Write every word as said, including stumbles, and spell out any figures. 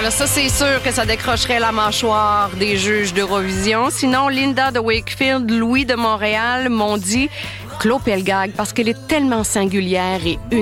là, ça, c'est sûr que ça décrocherait la mâchoire des juges d'Eurovision. Sinon, Linda de Wakefield, Louis de Montréal m'ont dit Claude Pelgag parce qu'elle est tellement singulière et unique.